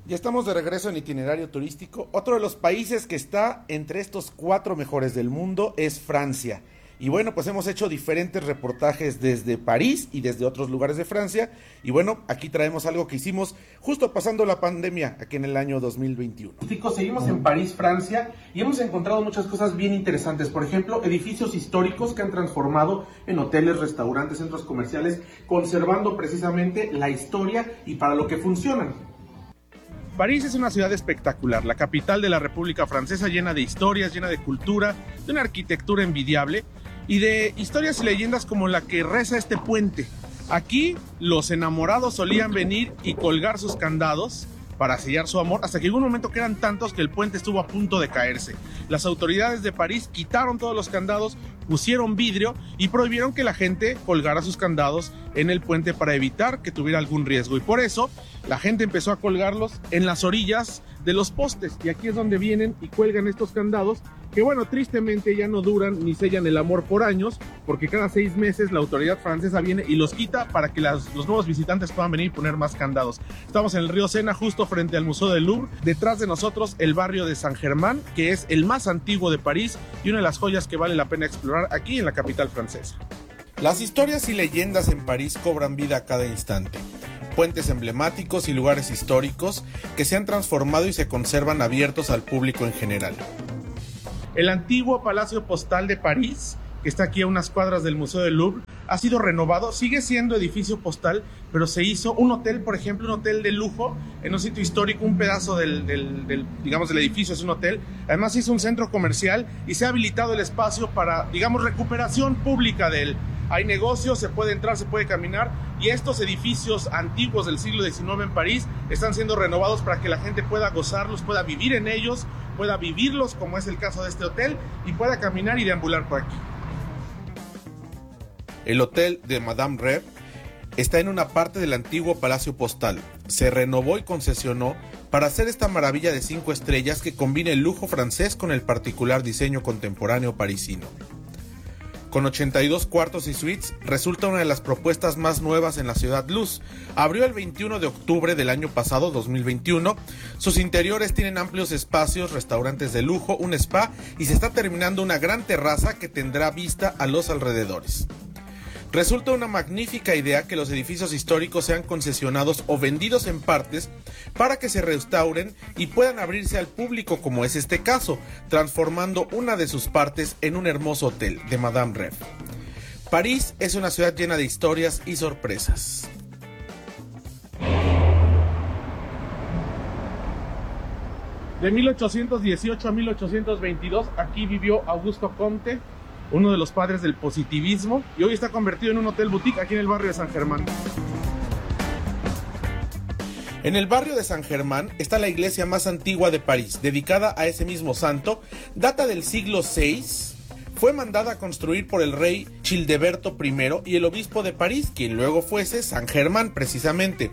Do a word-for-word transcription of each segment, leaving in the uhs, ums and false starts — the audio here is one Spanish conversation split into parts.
Ya estamos de regreso en Itinerario Turístico. Otro de los países que está entre estos cuatro mejores del mundo es Francia. Y bueno, pues hemos hecho diferentes reportajes desde París y desde otros lugares de Francia. Y bueno, aquí traemos algo que hicimos justo pasando la pandemia, aquí en el año dos mil veintiuno. Chicos, seguimos en París, Francia, y hemos encontrado muchas cosas bien interesantes. Por ejemplo, edificios históricos que han transformado en hoteles, restaurantes, centros comerciales, conservando precisamente la historia y para lo que funcionan. París es una ciudad espectacular, la capital de la República Francesa, llena de historias, llena de cultura, de una arquitectura envidiable y de historias y leyendas como la que reza este puente. Aquí los enamorados solían venir y colgar sus candados para sellar su amor, hasta que llegó un momento que eran tantos que el puente estuvo a punto de caerse. Las autoridades de París quitaron todos los candados, pusieron vidrio y prohibieron que la gente colgara sus candados en el puente para evitar que tuviera algún riesgo. Y por eso la gente empezó a colgarlos en las orillas de los postes. Y aquí es donde vienen y cuelgan estos candados que, bueno, tristemente ya no duran ni sellan el amor por años, porque cada seis meses la autoridad francesa viene y los quita para que las, los nuevos visitantes puedan venir y poner más candados. Estamos en el río Sena, justo frente al Museo del Louvre. Detrás de nosotros el barrio de Saint-Germain, que es el más antiguo de París y una de las joyas que vale la pena explorar aquí en la capital francesa. Las historias y leyendas en París cobran vida a cada instante. Puentes emblemáticos y lugares históricos que se han transformado y se conservan abiertos al público en general. El antiguo Palacio Postal de París, que está aquí a unas cuadras del Museo del Louvre, ha sido renovado, sigue siendo edificio postal, pero se hizo un hotel, por ejemplo, un hotel de lujo en un sitio histórico, un pedazo del, del, del, digamos, del edificio es un hotel. Además se hizo un centro comercial y se ha habilitado el espacio para, digamos, recuperación pública de él. Hay negocios, se puede entrar, se puede caminar, y estos edificios antiguos del siglo diecinueve en París están siendo renovados para que la gente pueda gozarlos, pueda vivir en ellos, pueda vivirlos, como es el caso de este hotel, y pueda caminar y deambular por aquí. El hotel de Madame Rêve está en una parte del antiguo Palacio Postal. Se renovó y concesionó para hacer esta maravilla de cinco estrellas que combina el lujo francés con el particular diseño contemporáneo parisino. Con ochenta y dos cuartos y suites, resulta una de las propuestas más nuevas en la Ciudad Luz. Abrió el veintiuno de octubre del año pasado, dos mil veintiuno. Sus interiores tienen amplios espacios, restaurantes de lujo, un spa y se está terminando una gran terraza que tendrá vista a los alrededores. Resulta una magnífica idea que los edificios históricos sean concesionados o vendidos en partes para que se restauren y puedan abrirse al público, como es este caso, transformando una de sus partes en un hermoso hotel de Madame Rêve. París es una ciudad llena de historias y sorpresas. De mil ochocientos dieciocho a mil ochocientos veintidós, aquí vivió Augusto Comte, uno de los padres del positivismo, y hoy está convertido en un hotel boutique aquí en el barrio de Saint-Germain. En el barrio de Saint-Germain está la iglesia más antigua de París, dedicada a ese mismo santo. Data del siglo seis, fue mandada a construir por el rey Childeberto primero y el obispo de París, quien luego fuese Saint-Germain precisamente.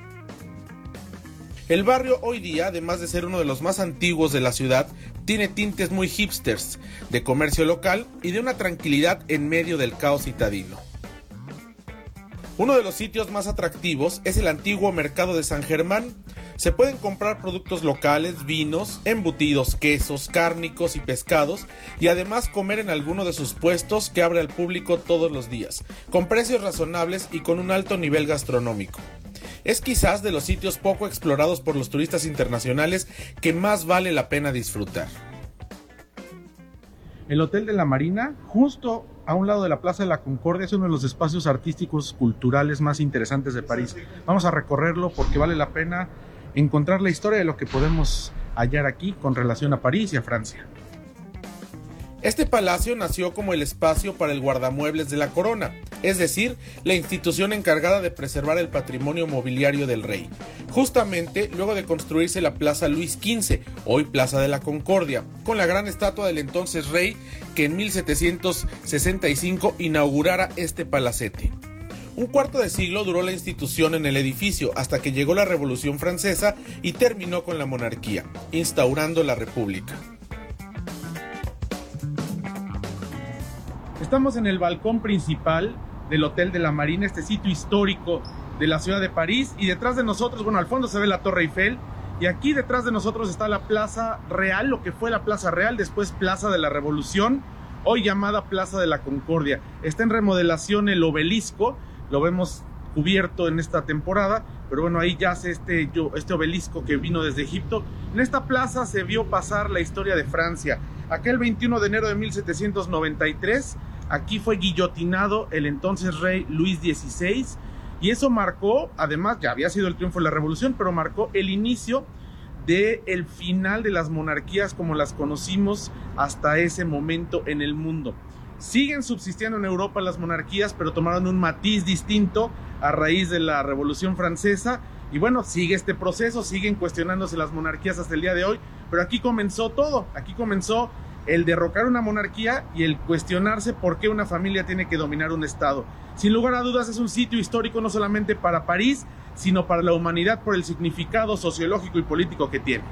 El barrio hoy día, además de ser uno de los más antiguos de la ciudad, tiene tintes muy hipsters, de comercio local y de una tranquilidad en medio del caos citadino. Uno de los sitios más atractivos es el antiguo mercado de Saint-Germain. Se pueden comprar productos locales, vinos, embutidos, quesos, cárnicos y pescados, y además comer en alguno de sus puestos que abre al público todos los días, con precios razonables y con un alto nivel gastronómico. Es quizás de los sitios poco explorados por los turistas internacionales que más vale la pena disfrutar. El Hotel de la Marina, justo a un lado de la Plaza de la Concordia, es uno de los espacios artísticos culturales más interesantes de París. Vamos a recorrerlo porque vale la pena encontrar la historia de lo que podemos hallar aquí con relación a París y a Francia. Este palacio nació como el espacio para el guardamuebles de la corona, es decir, la institución encargada de preservar el patrimonio mobiliario del rey. Justamente luego de construirse la Plaza Luis quince, hoy Plaza de la Concordia, con la gran estatua del entonces rey que en mil setecientos sesenta y cinco inaugurara este palacete. Un cuarto de siglo duró la institución en el edificio hasta que llegó la Revolución Francesa y terminó con la monarquía, instaurando la República. Estamos en el balcón principal del Hotel de la Marina, este sitio histórico de la ciudad de París, y detrás de nosotros, bueno, al fondo se ve la Torre Eiffel Y aquí detrás de nosotros está la Plaza Real, lo que fue la Plaza Real, después Plaza de la Revolución, hoy llamada Plaza de la Concordia. Está en remodelación el obelisco, lo vemos cubierto en esta temporada, pero bueno, ahí yace este, este obelisco que vino desde Egipto. En esta plaza se vio pasar la historia de Francia. Aquel veintiuno de enero de mil setecientos noventa y tres, aquí fue guillotinado el entonces rey Luis dieciséis, y eso marcó, además, ya había sido el triunfo de la revolución, pero marcó el inicio del final de las monarquías como las conocimos hasta ese momento en el mundo. Siguen subsistiendo en Europa las monarquías, pero tomaron un matiz distinto a raíz de la Revolución Francesa. Y bueno, sigue este proceso, siguen cuestionándose las monarquías hasta el día de hoy, pero aquí comenzó todo. Aquí comenzó el derrocar una monarquía y el cuestionarse por qué una familia tiene que dominar un estado. Sin lugar a dudas es un sitio histórico no solamente para París, sino para la humanidad por el significado sociológico y político que tiene.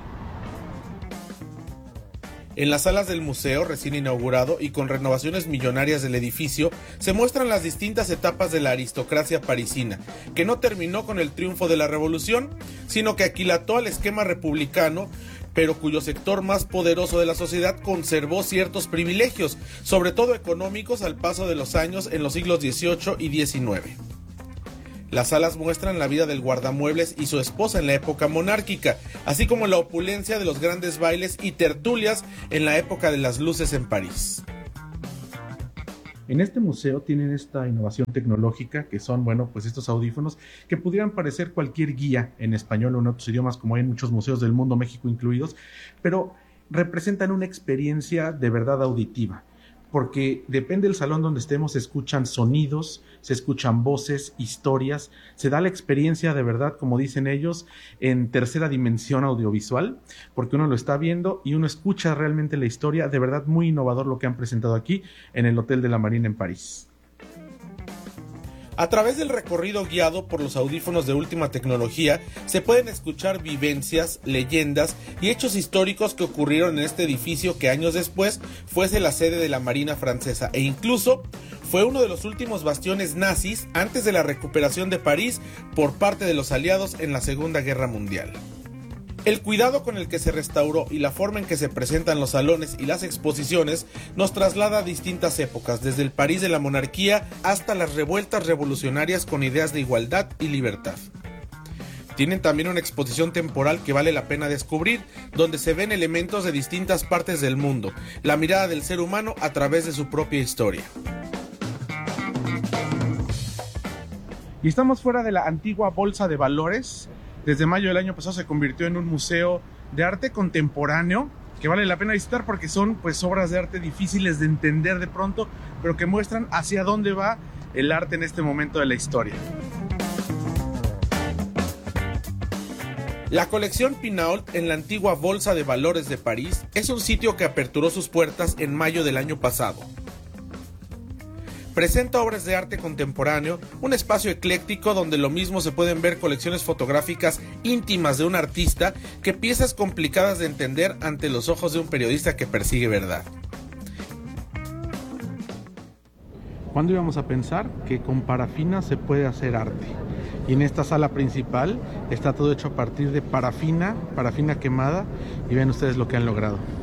En las salas del museo, recién inaugurado y con renovaciones millonarias del edificio, se muestran las distintas etapas de la aristocracia parisina, que no terminó con el triunfo de la revolución, sino que aquilató al esquema republicano, pero cuyo sector más poderoso de la sociedad conservó ciertos privilegios, sobre todo económicos, al paso de los años en los siglos dieciocho y diecinueve. Las salas muestran la vida del guardamuebles y su esposa en la época monárquica, así como la opulencia de los grandes bailes y tertulias en la época de las luces en París. En este museo tienen esta innovación tecnológica que son, bueno, pues estos audífonos que pudieran parecer cualquier guía en español o en otros idiomas, como hay en muchos museos del mundo, México incluidos, pero representan una experiencia de verdad auditiva, porque depende del salón donde estemos, se escuchan sonidos, se escuchan voces, historias, se da la experiencia de verdad, como dicen ellos, en tercera dimensión audiovisual, porque uno lo está viendo y uno escucha realmente la historia. De verdad muy innovador lo que han presentado aquí en el Hotel de la Marina en París. A través del recorrido guiado por los audífonos de última tecnología, se pueden escuchar vivencias, leyendas y hechos históricos que ocurrieron en este edificio que años después fuese la sede de la Marina francesa e incluso fue uno de los últimos bastiones nazis antes de la recuperación de París por parte de los aliados en la Segunda Guerra Mundial. El cuidado con el que se restauró y la forma en que se presentan los salones y las exposiciones nos traslada a distintas épocas, desde el París de la monarquía hasta las revueltas revolucionarias con ideas de igualdad y libertad. Tienen también una exposición temporal que vale la pena descubrir, donde se ven elementos de distintas partes del mundo, la mirada del ser humano a través de su propia historia. Y estamos fuera de la antigua Bolsa de Valores. Desde mayo del año pasado se convirtió en un museo de arte contemporáneo que vale la pena visitar porque son pues obras de arte difíciles de entender de pronto, pero que muestran hacia dónde va el arte en este momento de la historia. La colección Pinault en la antigua Bolsa de Valores de París es un sitio que aperturó sus puertas en mayo del año pasado. Presenta obras de arte contemporáneo, un espacio ecléctico donde lo mismo se pueden ver colecciones fotográficas íntimas de un artista que piezas complicadas de entender ante los ojos de un periodista que persigue verdad. ¿Cuándo íbamos a pensar que con parafina se puede hacer arte? Y en esta sala principal está todo hecho a partir de parafina, parafina quemada, y ven ustedes lo que han logrado.